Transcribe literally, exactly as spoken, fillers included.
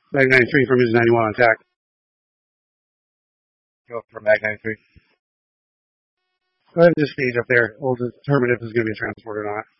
Mag ninety-three from his ninety-one on attack. Go for Mag ninety-three. Go ahead and just stage up there. We'll determine if it's going to be a transport or not.